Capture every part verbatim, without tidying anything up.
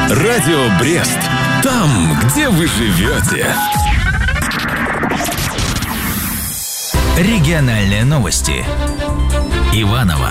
Радио Брест. Там, где вы живете. Региональные новости. Иваново.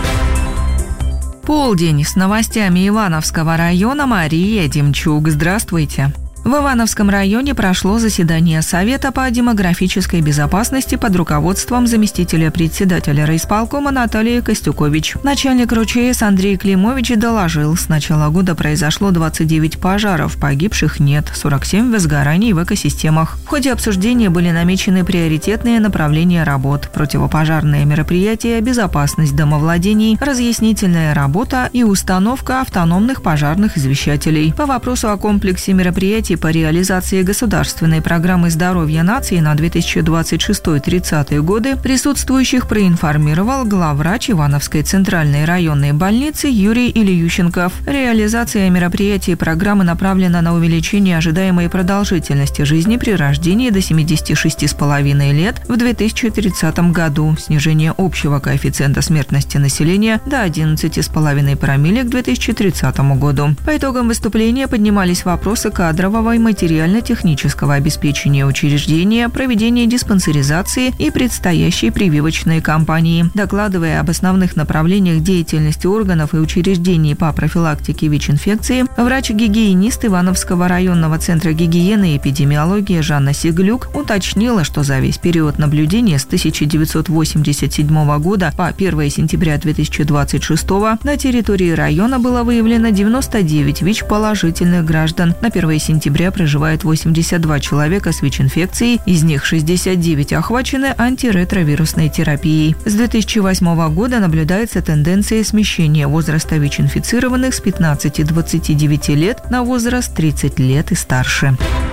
Полдень. С новостями Ивановского района Мария Демчук. Здравствуйте. В Ивановском районе прошло заседание Совета по демографической безопасности под руководством заместителя председателя райисполкома Натальи Костюкович. Начальник РУЧС Андрей Климович доложил, с начала года произошло двадцать девять пожаров, погибших нет, сорок семь возгораний в экосистемах. В ходе обсуждения были намечены приоритетные направления работ: противопожарные мероприятия, безопасность домовладений, разъяснительная работа и установка автономных пожарных извещателей. По вопросу о комплексе мероприятий по реализации государственной программы здоровья нации на две тысячи двадцать шестой — тридцатые годы присутствующих проинформировал главврач Ивановской центральной районной больницы Юрий Ильющенков. Реализация мероприятий программы направлена на увеличение ожидаемой продолжительности жизни при рождении до семидесяти шести с половиной лет в две тысячи тридцатом году, снижение общего коэффициента смертности населения до одиннадцати с половиной промилле к две тысячи тридцатому году. По итогам выступления поднимались вопросы кадрового и материально-технического обеспечения учреждения, проведения диспансеризации и предстоящей прививочной кампании. Докладывая об основных направлениях деятельности органов и учреждений по профилактике ВИЧ-инфекции, врач-гигиенист Ивановского районного центра гигиены и эпидемиологии Жанна Сиглюк уточнила, что за весь период наблюдения с тысяча девятьсот восемьдесят седьмого года по первое сентября две тысячи двадцать шестого на территории района было выявлено девяносто девять ВИЧ-положительных граждан. На первое сентября проживает восемьдесят два человека с ВИЧ-инфекцией, из них шестьдесят девять охвачены антиретровирусной терапией. С две тысячи восьмого года наблюдается тенденция смещения возраста ВИЧ-инфицированных с пятнадцати двадцати девяти лет на возраст тридцать лет и старше.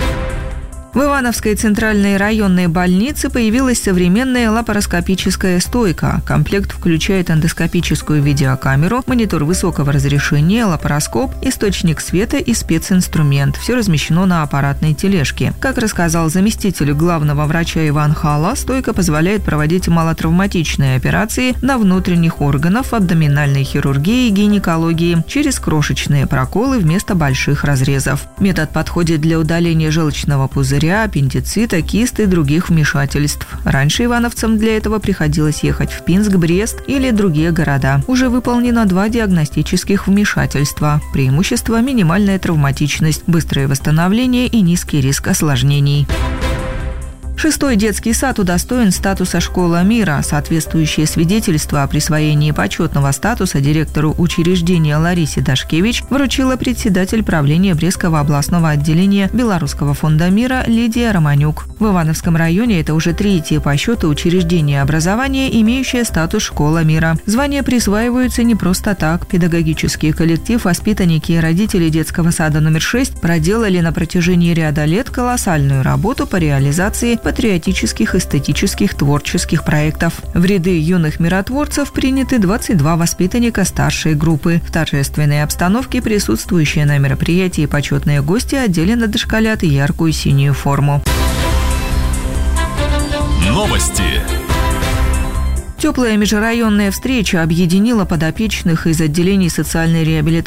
В Ивановской центральной районной больнице появилась современная лапароскопическая стойка. Комплект включает эндоскопическую видеокамеру, монитор высокого разрешения, лапароскоп, источник света и специнструмент. Все размещено на аппаратной тележке. Как рассказал заместитель главного врача Иван Хала, стойка позволяет проводить малотравматичные операции на внутренних органах, абдоминальной хирургии и гинекологии через крошечные проколы вместо больших разрезов. Метод подходит для удаления желчного пузыря, аппендицита, кист и других вмешательств. Раньше ивановцам для этого приходилось ехать в Пинск, Брест или другие города. Уже выполнено два диагностических вмешательства. Преимущество – минимальная травматичность, быстрое восстановление и низкий риск осложнений. Шестой детский сад удостоен статуса «Школа мира». Соответствующее свидетельство о присвоении почетного статуса директору учреждения Ларисе Дашкевич вручила председатель правления Брестского областного отделения Белорусского фонда мира Лидия Романюк. В Ивановском районе это уже третье по счету учреждение образования, имеющее статус «Школа мира». Звания присваиваются не просто так. Педагогический коллектив, воспитанники и родители детского сада номер шесть проделали на протяжении ряда лет колоссальную работу по реализации патриотических, эстетических, творческих проектов. В ряды юных миротворцев приняты двадцать два воспитанника старшей группы. В торжественной обстановке присутствующие на мероприятии почетные гости одели на дошколят яркую синюю форму. Новости. Теплая межрайонная встреча объединила подопечных из отделений социальной реабилитации